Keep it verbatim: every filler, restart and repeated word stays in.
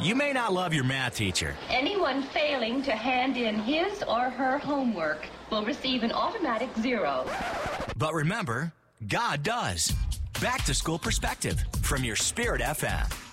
You may not love your math teacher. Anyone failing to hand in his or her homework will receive an automatic zero. But remember, God does. Back to School Perspective from your Spirit F M.